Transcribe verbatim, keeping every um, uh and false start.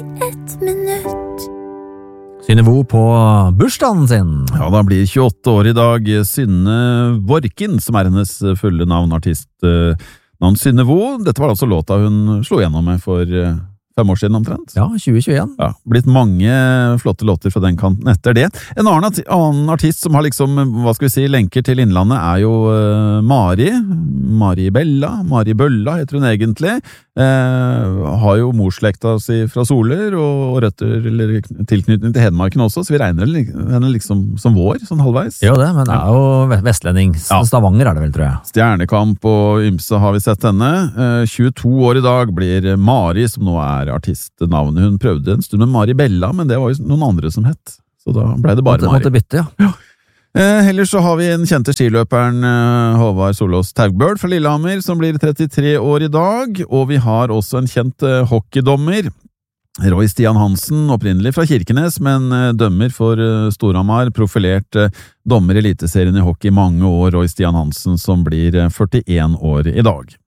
ett minutt. Synnevo på bursdagen sin. Ja, da blir tjueåtte år i dag. Synne Vorkin, som er hennes fulle navn, artist eh, navn Synnevo. Dette var altså låta hun slo gjennom med for eh, fem år siden omtrent. Ja, tjue tjueen. Ja, blitt mange flotte låter fra den kanten etter det. En annen, art annen artist som har liksom, hva skal vi si, lenker til Innlandet er jo uh, Mari. Mari Bella, Mari Bølla heter hun egentlig. Eh, har jo morslekta si fra Soler og røtter eller tilknytning til Hedmarken også, så vi regner henne liksom som vår, sånn halvveis. Jo det, men det er jo vestlending. Ja. Stavanger er det vel, tror jeg. Stjernekamp og ymse har vi sett henne. Eh, tjueto år i dag blir Mari, som nå er artistnavnet. Hun prøvde en stund med Mari Bella, men det var jo noen andre som hett. Så da ble det bare måtte, Mari. Måtte bytte, ja. Ja. Eh, Heller så har vi en kjente skiløperen eh, Håvard Solås Taugbøl fra Lillehammer, som blir trettitre år i dag, og vi har også en kjent eh, hockeydommer, Roy Stian Hansen, opprinnelig fra Kirkenes, men eh, dømmer for eh, Storhamar, profilert eh, dommer i eliteserien i hockey i mange år, Roy Stian Hansen, som blir eh, førtien år i dag.